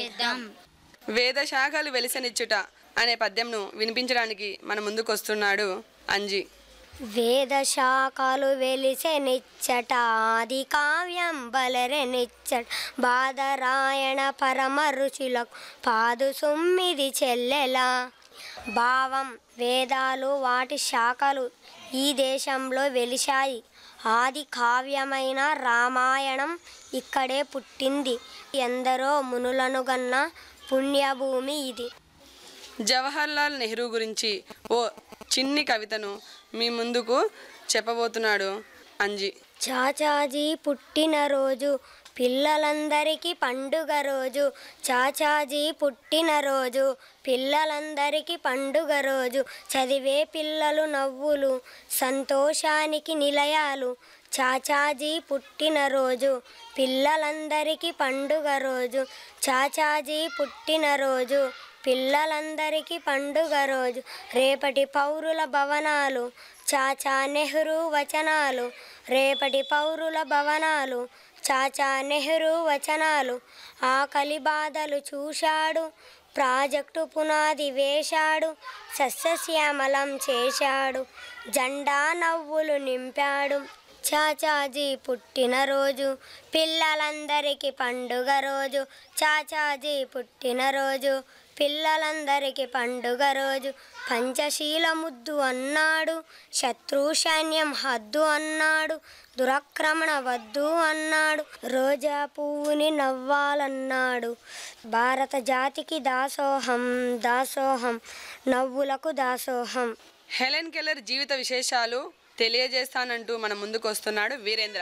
చేద్దాం. వేద శాఖలు వెలిసనిచ్చుట అనే పద్యంను వినిపించడానికి మన ముందుకొస్తున్నాడు అంజి. వేద శాఖలు వెలిసెనిచ్చట ఆది కావ్యం బలరెనిచ్చట బాదరాయణ పరమ రుచులకు పాదు సుమ్మిది చెల్లెలా. భావం వేదాలు వాటి శాఖలు ఈ దేశంలో వెలిశాయి. ఆది కావ్యమైన రామాయణం ఇక్కడే పుట్టింది. ఎందరో మునులను గన్న పుణ్యభూమి ఇది. జవహర్లాల్ నెహ్రూ గురించి ఓ చిన్ని కవితను మీ ముందుకు చెప్పబోతున్నాడు అంజి. చాచాజీ పుట్టినరోజు పిల్లలందరికీ పండుగ రోజు. చాచాజీ పుట్టినరోజు పిల్లలందరికీ పండుగ రోజు. చదివే పిల్లలు నవ్వులు సంతోషానికి నిలయాలు. చాచాజీ పుట్టినరోజు పిల్లలందరికీ పండుగ రోజు. చాచాజీ పుట్టినరోజు పిల్లలందరికీ పండుగ రోజు. రేపటి పౌరుల భవనాలు చాచా నెహ్రూ వచనాలు. రేపటి పౌరుల భవనాలు చాచా నెహ్రూ వచనాలు. ఆకలి బాధలు చూశాడు, ప్రాజెక్టు పునాది వేశాడు, సస్యశ్యామలం చేశాడు, జెండా నవ్వులు నింపాడు. చాచాజీ పుట్టినరోజు పిల్లలందరికీ పండుగ రోజు. చాచాజీ పుట్టినరోజు పిల్లలందరికీ పండుగ రోజు. పంచశీల ముద్దు అన్నాడు, శత్రు సైన్యం హద్దు అన్నాడు, దురాక్రమణ వద్దు అన్నాడు, రోజా పువ్వుని నవ్వాలన్నాడు. భారత జాతికి దాసోహం దాసోహం నవ్వులకు దాసోహం. హెలెన్ కెల్లర్ జీవిత విశేషాలు తెలియజేస్తానంటూ మన ముందుకు వస్తున్నాడు వీరేంద్ర.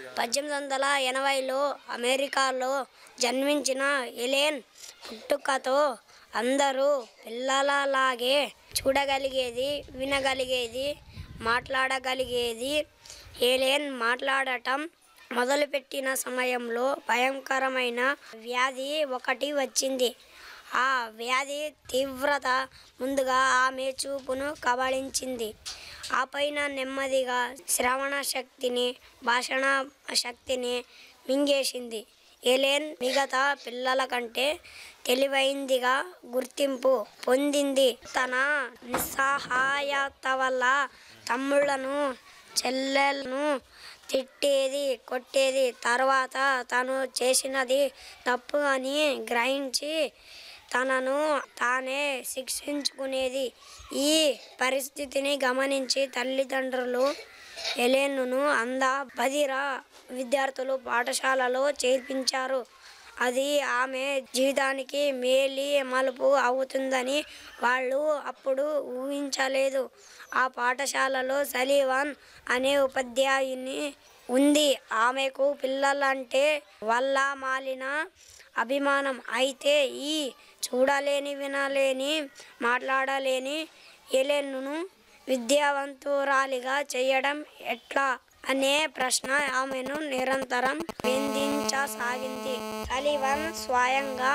1880లో అమెరికాలో జన్మించిన హెలెన్ పుట్టుకతో అందరూ పిల్లలలాగే చూడగలిగేది, వినగలిగేది, మాట్లాడగలిగేది. హెలెన్ మాట్లాడటం మొదలుపెట్టిన సమయంలో భయంకరమైన వ్యాధి ఒకటి వచ్చింది. ఆ వ్యాధి తీవ్రత ముందుగా ఆమె చూపును కబళించింది. ఆ పైన నెమ్మదిగా శ్రవణ శక్తిని, భాషణ శక్తిని మింగేసింది. హెలెన్ మిగతా పిల్లల కంటే తెలివైందిగా గుర్తింపు పొందింది. తన నిస్సహాయత వల్ల తమ్ముళ్లను, చెల్లెలను తిట్టేది, కొట్టేది. తర్వాత తను చేసినది తప్పు అని గ్రహించి తనను తానే శిక్షించుకునేది. ఈ పరిస్థితిని గమనించి తల్లిదండ్రులు హెలెన్ను బధిర విద్యార్థులు పాఠశాలలో చేర్పించారు. అది ఆమె జీవితానికి మేలి మలుపు అవుతుందని వాళ్ళు అప్పుడు ఊహించలేదు. ఆ పాఠశాలలో సలీవన్ అనే ఉపాధ్యాయుని ఉంది. ఆమెకు పిల్లలంటే వల్ల మాలిన అభిమానం. అయితే ఈ చూడలేని, వినలేని, మాట్లాడలేని హెలెన్ను విద్యావంతురాలిగా చేయడం ఎట్లా అనే ప్రశ్న ఆమెను నిరంతరం వేధించసాగింది. సలీవన్ స్వయంగా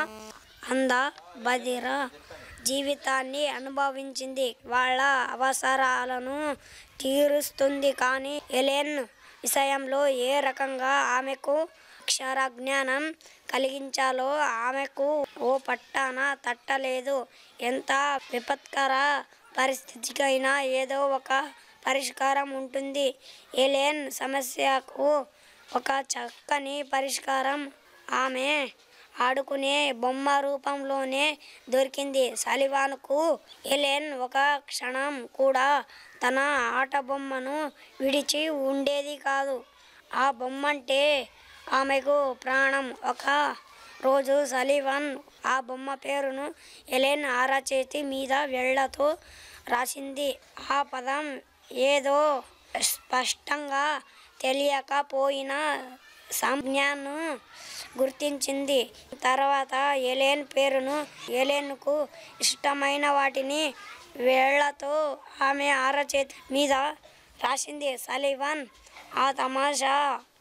బధిర జీవితాన్ని అనుభవించింది. వాళ్ళ అవసరాలను తీరుస్తుంది. కానీ హెలెన్ విషయంలో ఏ రకంగా ఆమెకు అక్షరజ్ఞానం కలిగించాలో ఆమెకు ఓ పట్టాన తట్టలేదు. ఎంత విపత్కర పరిస్థితికైనా ఏదో ఒక పరిష్కారం ఉంటుంది. హెలెన్ సమస్యకు ఒక చక్కని పరిష్కారం ఆమె ఆడుకునే బొమ్మ రూపంలోనే దొరికింది. సలీవన్కు హెలెన్ ఒక క్షణం కూడా తన ఆట బొమ్మను విడిచి ఉండేది కాదు. ఆ బొమ్మంటే ఆమెకు ప్రాణం. ఒక రోజు సలీవన్ ఆ బొమ్మ పేరును హెలెన్ అరచేతి మీద వేళ్లతో రాసింది. ఆ పదం ఏదో స్పష్టంగా తెలియకపోయినా సంజ్ఞను గుర్తించింది. తర్వాత హెలెన్ పేరును, హెలెన్కు ఇష్టమైన వాటిని వేళ్లతో ఆమె అరచేతి మీద రాసింది. సలీవన్ ఆ తమాషా